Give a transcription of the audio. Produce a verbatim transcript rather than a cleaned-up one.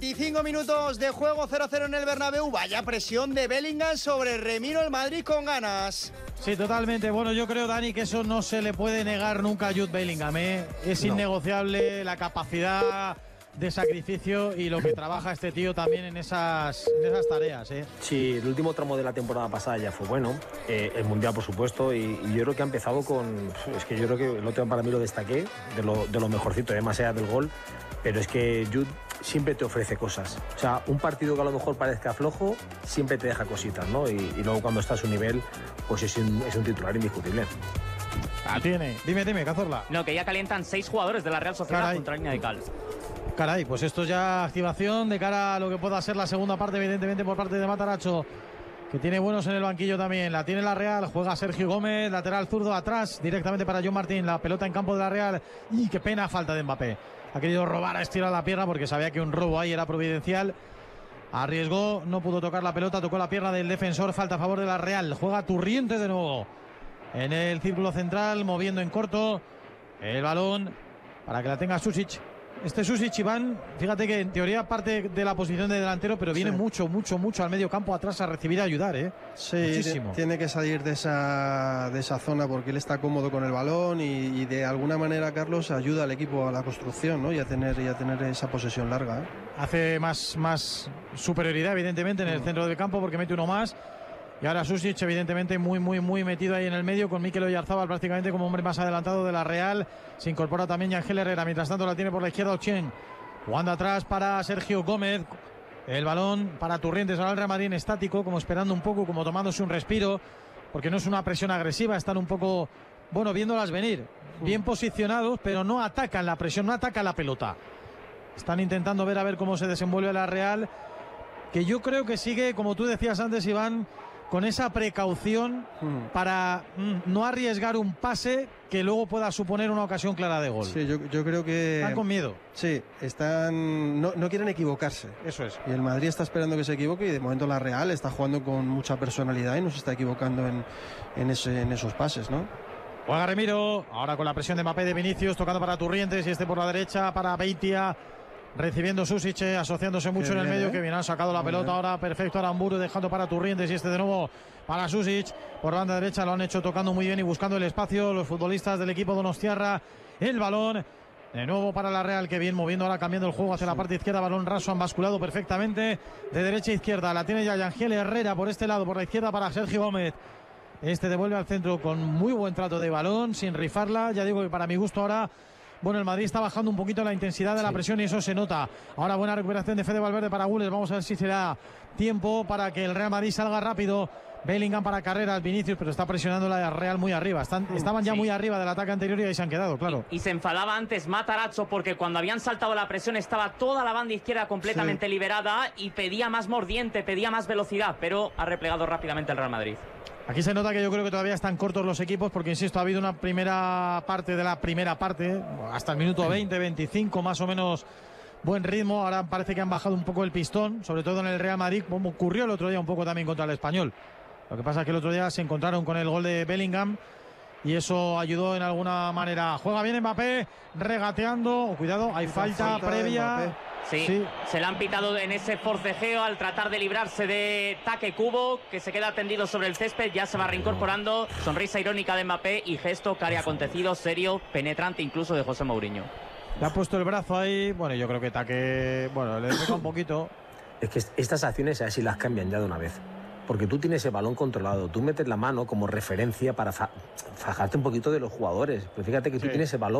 veinticinco minutos de juego, cero cero en el Bernabéu. Vaya presión de Bellingham sobre Remiro, el Madrid con ganas. Sí, totalmente. Bueno, yo creo, Dani, que eso no se le puede negar nunca a Jude Bellingham, ¿eh? Es no. innegociable la capacidad de sacrificio y lo que trabaja este tío también en esas, en esas tareas, ¿eh? Sí, el último tramo de la temporada pasada ya fue bueno, eh, el Mundial por supuesto, y, y yo creo que ha empezado con... Es que yo creo que el otro para mí lo destaqué, de lo, de lo mejorcito, ¿eh? Más allá del gol, pero es que Jude siempre te ofrece cosas. O sea, un partido que a lo mejor parezca flojo, siempre te deja cositas, ¿no? Y, y luego cuando está a su nivel, pues es un, es un titular indiscutible. Ah, tiene. Dime, dime, Cazorla. No, que ya calientan seis jugadores de la Real Sociedad Caray. contra la línea de cal. Caray, pues esto ya activación de cara a lo que pueda ser la segunda parte, evidentemente por parte de Matarazzo, que tiene buenos en el banquillo también. La tiene la Real, juega Sergio Gómez, lateral zurdo atrás, directamente para John Martín, la pelota en campo de la Real. Y qué pena, falta de Mbappé. Ha querido robar a estirar la pierna porque sabía que un robo ahí era providencial. Arriesgó, no pudo tocar la pelota, tocó la pierna del defensor, falta a favor de la Real. Juega Turrientes de nuevo en el círculo central, moviendo en corto el balón para que la tenga Susic. Este Susic, Iván, fíjate que en teoría parte de la posición de delantero, pero viene sí. mucho, mucho, mucho al medio campo atrás a recibir y ayudar, ¿eh? Sí, Muchísimo. tiene que salir de esa, de esa zona porque él está cómodo con el balón y, y de alguna manera, Carlos, ayuda al equipo a la construcción, ¿no? Y a tener, y a tener esa posesión larga, ¿eh? Hace más, más superioridad, evidentemente, en el no. centro del campo porque mete uno más. Y ahora Susic, evidentemente, muy, muy, muy metido ahí en el medio, con Mikel Oyarzabal prácticamente como hombre más adelantado de la Real. Se incorpora también Ángel Herrera. Mientras tanto, la tiene por la izquierda Ochen. Jugando atrás para Sergio Gómez. El balón para Turrientes. Ahora el Real Madrid estático, como esperando un poco, como tomándose un respiro, porque no es una presión agresiva. Están un poco, bueno, viéndolas venir. Bien posicionados, pero no atacan la presión, no atacan la pelota. Están intentando ver a ver cómo se desenvuelve la Real, que yo creo que sigue, como tú decías antes, Iván, con esa precaución mm. para mm, no arriesgar un pase que luego pueda suponer una ocasión clara de gol. Sí, yo, yo creo que... Están con miedo. Sí, están no, no quieren equivocarse. Eso es. Y el Madrid está esperando que se equivoque y de momento la Real está jugando con mucha personalidad y no se está equivocando en, en, ese, en esos pases, ¿no? Juega Remiro, ahora con la presión de Mbappé, de Vinicius, tocando para Turrientes y este por la derecha para Beitia. Recibiendo Susic, asociándose mucho bien, en el medio, ¿eh? Que bien han sacado la Muy pelota bien. Ahora, perfecto Aramburu, dejando para Turrientes y este de nuevo para Susic, por banda derecha, lo han hecho tocando muy bien y buscando el espacio los futbolistas del equipo donostiarra. El balón, de nuevo para la Real, que bien moviendo ahora, cambiando el juego hacia sí. la parte izquierda, balón raso, han basculado perfectamente de derecha a izquierda, la tiene ya Ángel Herrera por este lado, por la izquierda para Sergio Gómez. Este devuelve al centro con muy buen trato de balón, sin rifarla, ya digo que para mi gusto ahora... Bueno, el Madrid está bajando un poquito la intensidad de la sí. presión y eso se nota. Ahora buena recuperación de Fede Valverde para Gules. Vamos a ver si será tiempo para que el Real Madrid salga rápido. Bellingham para Carreras, Vinicius, pero está presionando la Real muy arriba. Están, estaban ya sí. muy arriba del ataque anterior y ahí se han quedado, claro. Y, y se enfadaba antes Matarazzo porque cuando habían saltado la presión estaba toda la banda izquierda completamente sí. liberada y pedía más mordiente, pedía más velocidad, pero ha replegado rápidamente el Real Madrid. Aquí se nota que yo creo que todavía están cortos los equipos porque, insisto, ha habido una primera parte de la primera parte, hasta el minuto veinte, veinticinco más o menos, buen ritmo. Ahora parece que han bajado un poco el pistón, sobre todo en el Real Madrid, como ocurrió el otro día un poco también contra el Español. Lo que pasa es que el otro día se encontraron con el gol de Bellingham y eso ayudó en alguna manera. Juega bien Mbappé, regateando. Cuidado, hay falta, falta previa. Sí, sí, se le han pitado en ese forcejeo al tratar de librarse de Take Kubo, que se queda tendido sobre el césped, ya se va reincorporando, sonrisa irónica de Mbappé y gesto que ha acontecido, serio, penetrante incluso de José Mourinho. Le ha puesto el brazo ahí, bueno, yo creo que Take, bueno, le toca un poquito. Es que estas acciones a ver si las cambian ya de una vez. Porque tú tienes el balón controlado, tú metes la mano como referencia para fa fajarte un poquito de los jugadores. Pero fíjate que sí. tú tienes el balón